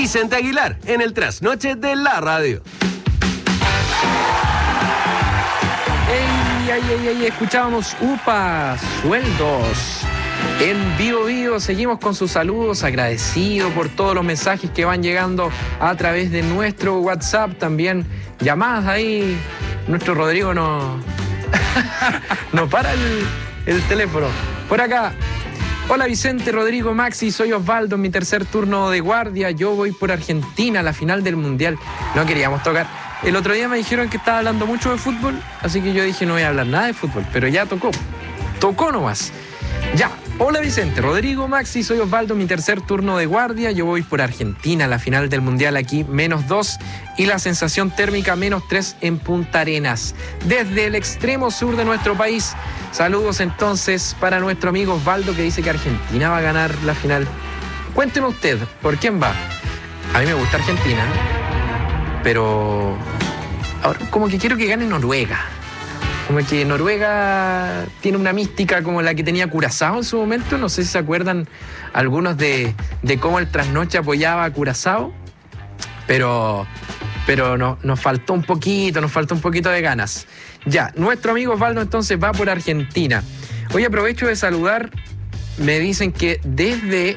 Vicente Aguilar en el Trasnoche de la Radio. ¡Ey! Escuchábamos UPA, Sueldos. En Vivo Vivo seguimos con sus saludos, agradecido por todos los mensajes que van llegando a través de nuestro WhatsApp, también llamadas ahí. Nuestro Rodrigo no para el teléfono. Por acá, hola Vicente, Rodrigo, Maxi, soy Osvaldo, en mi tercer turno de guardia, yo voy por Argentina a la final del Mundial. No queríamos tocar. El otro día me dijeron que estaba hablando mucho de fútbol, así que yo dije no voy a hablar nada de fútbol, pero ya tocó nomás. Ya, hola Vicente, Rodrigo, Maxi, soy Osvaldo, mi tercer turno de guardia, yo voy por Argentina, la final del Mundial aquí, -2 y la sensación térmica -3 en Punta Arenas, desde el extremo sur de nuestro país. Saludos entonces para nuestro amigo Osvaldo que dice que Argentina va a ganar la final. Cuénteme usted, ¿por quién va? A mí me gusta Argentina, pero ahora como que quiero que gane Noruega. Como que Noruega tiene una mística como la que tenía Curazao en su momento. No sé si se acuerdan algunos de cómo el Trasnoche apoyaba a Curazao. Pero no, nos faltó un poquito de ganas. Ya, nuestro amigo Osvaldo entonces va por Argentina. Hoy aprovecho de saludar. Me dicen que desde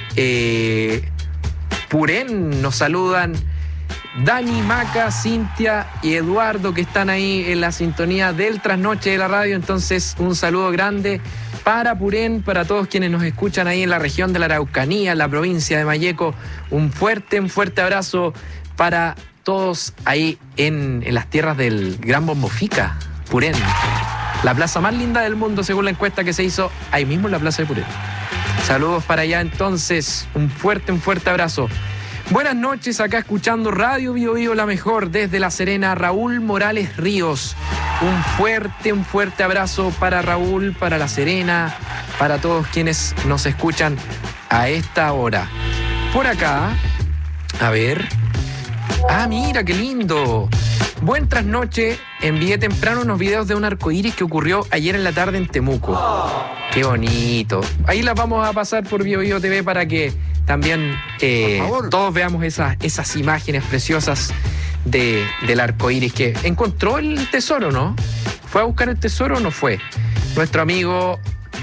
Purén nos saludan Dani, Maca, Cintia y Eduardo, que están ahí en la sintonía del Trasnoche de la Radio. Entonces, un saludo grande para Purén, para todos quienes nos escuchan ahí en la región de la Araucanía, en la provincia de Malleco. Un fuerte abrazo para todos ahí en las tierras del Gran Bombofica, Purén. La plaza más linda del mundo, según la encuesta que se hizo ahí mismo en la plaza de Purén. Saludos para allá entonces, un fuerte abrazo. Buenas noches, acá escuchando Radio Vivo Vivo, la mejor, desde La Serena, Raúl Morales Ríos. Un fuerte abrazo para Raúl, para La Serena, para todos quienes nos escuchan a esta hora. Por acá, a ver. Ah, mira, qué lindo. Buen trasnoche, envié temprano unos videos de un arcoíris que ocurrió ayer en la tarde en Temuco. Qué bonito. Ahí las vamos a pasar por Vivo Vivo TV para que también todos veamos esas imágenes preciosas del arcoíris que encontró el tesoro, ¿no? ¿Fue a buscar el tesoro o no fue? Nuestro amigo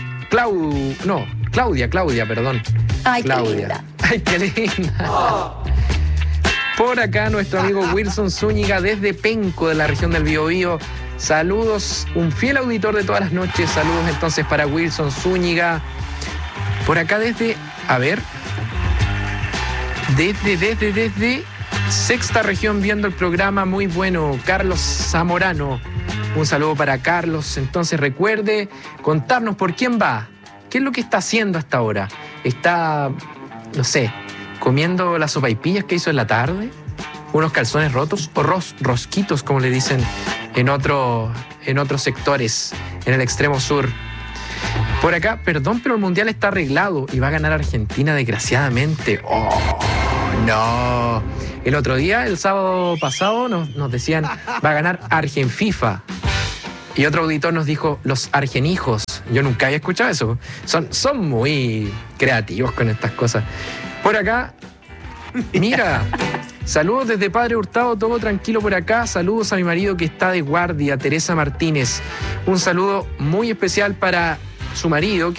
Claudia, perdón. Ay, Claudia. qué linda. Ay, qué linda. Por acá nuestro amigo Wilson Zúñiga desde Penco, de la región del Biobío. Saludos, un fiel auditor de todas las noches. Saludos entonces para Wilson Zúñiga. Por acá desde sexta región viendo el programa, muy bueno, Carlos Zamorano. Un saludo para Carlos. Entonces recuerde contarnos por quién va. ¿Qué es lo que está haciendo hasta ahora? ¿Está, no sé, comiendo las sopaipillas que hizo en la tarde? ¿Unos calzones rotos? ¿O rosquitos, como le dicen en otros sectores, en el extremo sur? Por acá, perdón, pero el Mundial está arreglado y va a ganar Argentina, desgraciadamente. ¡Oh, no! El otro día, el sábado pasado, nos decían, va a ganar Argenfifa. Y otro auditor nos dijo, los argenijos. Yo nunca había escuchado eso. Son muy creativos con estas cosas. Por acá, mira, saludos desde Padre Hurtado, todo tranquilo por acá. Saludos a mi marido que está de guardia, Teresa Martínez. Un saludo muy especial para su marido,